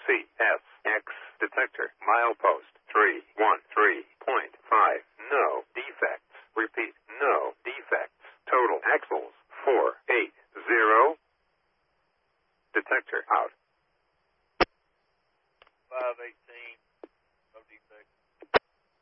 CSX detector. Milepost 313.5. No defects. Repeat, no defects. Total axles 480. Detector out. 580.